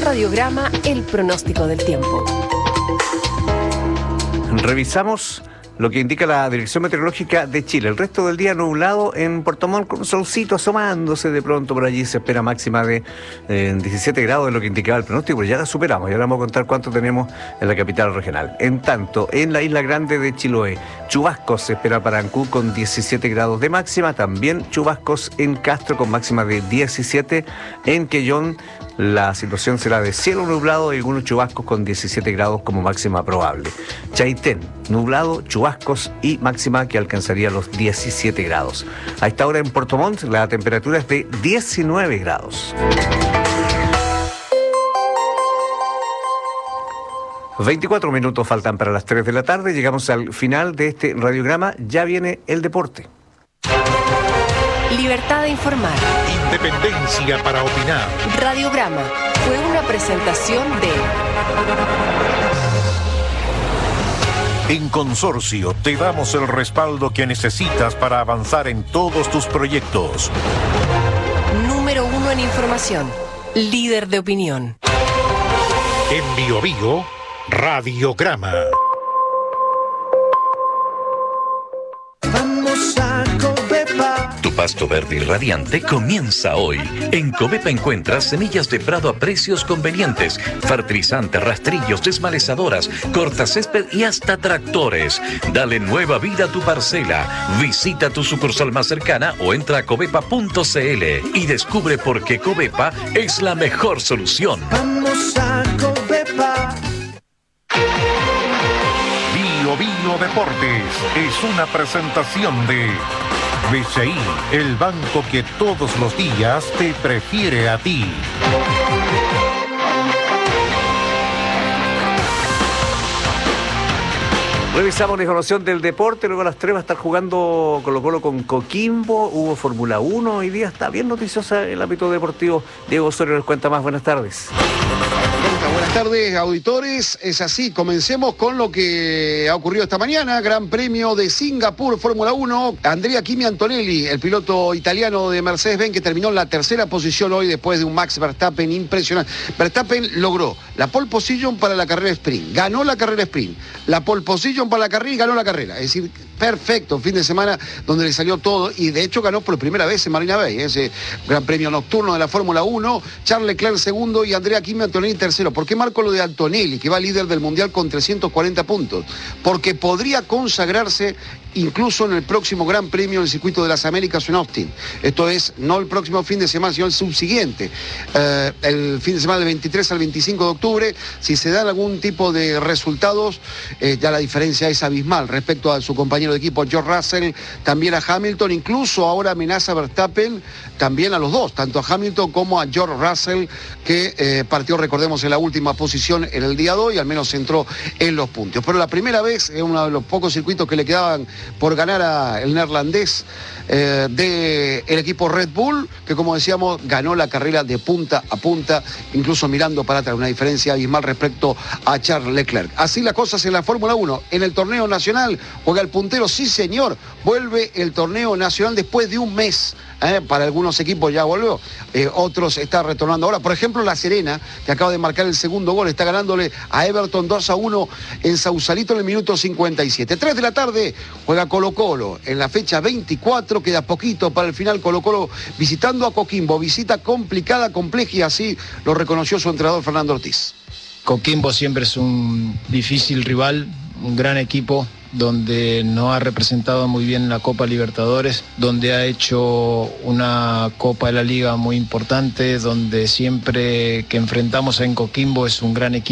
Radiograma, el pronóstico del tiempo. Revisamos lo que indica la Dirección Meteorológica de Chile. El resto del día nublado en Puerto Montt, con un solcito asomándose de pronto por allí. Se espera máxima de 17 grados, de lo que indicaba el pronóstico, pero ya la superamos. Y ahora vamos a contar cuánto tenemos en la capital regional. En tanto, en la isla grande de Chiloé, chubascos se espera para Ancud con 17 grados de máxima. También chubascos en Castro con máxima de 17. En Quellón la situación será de cielo nublado y algunos chubascos con 17 grados como máxima probable. Chaitén, nublado, chubascos y máxima que alcanzaría los 17 grados. A esta hora en Puerto Montt la temperatura es de 19 grados. 24 minutos faltan para las 3 de la tarde. Llegamos al final de este radiograma. Ya viene el deporte. Libertad de informar. Independencia para opinar. Radiograma fue una presentación de... En Consorcio te damos el respaldo que necesitas para avanzar en todos tus proyectos. Número 1 en información. Líder de opinión. En Biobío, Radiograma. Tu pasto verde y radiante comienza hoy. En Covepa encuentras semillas de prado a precios convenientes, fertilizantes, rastrillos, desmalezadoras, cortacésped y hasta tractores. Dale nueva vida a tu parcela. Visita tu sucursal más cercana o entra a covepa.cl y descubre por qué Covepa es la mejor solución. Vamos a Covepa. Biobío Deportes es una presentación de BCI, el banco que todos los días te prefiere a ti. Revisamos la información del deporte. Luego a las 3 va a estar jugando Colo-Colo con Coquimbo. Hubo Fórmula 1 hoy día. Está bien noticiosa el ámbito deportivo. Diego Osorio nos cuenta más. Buenas tardes. Buenas tardes, auditores. Es así, comencemos con lo que ha ocurrido esta mañana. Gran Premio de Singapur, Fórmula 1. Andrea Kimi Antonelli, el piloto italiano de Mercedes-Benz, que terminó en la tercera posición hoy después de un Max Verstappen impresionante. Verstappen logró la pole position para la carrera sprint, ganó la carrera sprint, la pole position para la carrera y ganó la carrera. Es decir, perfecto, fin de semana donde le salió todo y de hecho ganó por primera vez en Marina Bay, ese Gran Premio nocturno de la Fórmula 1. Charles Leclerc segundo y Andrea Kimi Antonelli tercero. ¿Por qué marco lo de Antonelli, que va líder del Mundial con 340 puntos? Porque podría consagrarse incluso en el próximo Gran Premio del Circuito de las Américas en Austin. Esto es, no el próximo fin de semana, sino el subsiguiente. El fin de semana del 23 al 25 de octubre, si se dan algún tipo de resultados, ya la diferencia es abismal respecto a su compañero de equipo George Russell, también a Hamilton, incluso ahora amenaza a Verstappen, también a los dos, tanto a Hamilton como a George Russell, que partió, recordemos, en la última posición en el día de hoy, al menos entró en los puntos. Pero la primera vez, en uno de los pocos circuitos que le quedaban por ganar al neerlandés del equipo Red Bull, que como decíamos, ganó la carrera de punta a punta, incluso mirando para atrás, una diferencia abismal respecto a Charles Leclerc. Así las cosas en la Fórmula 1. En el torneo nacional juega el puntero, sí señor, vuelve el torneo nacional después de un mes. Para algunos equipos ya volvió, otros está retornando ahora. Por ejemplo, La Serena, que acaba de marcar el segundo gol, está ganándole a Everton 2-1 en Sausalito en el minuto 57. 3 de la tarde juega Colo-Colo en la fecha 24, queda poquito para el final. Colo-Colo visitando a Coquimbo, visita complicada, compleja, y así lo reconoció su entrenador Fernando Ortiz. Coquimbo siempre es un difícil rival, un gran equipo, donde no ha representado muy bien la Copa Libertadores, donde ha hecho una Copa de la Liga muy importante, donde siempre que enfrentamos en Coquimbo es un gran equipo.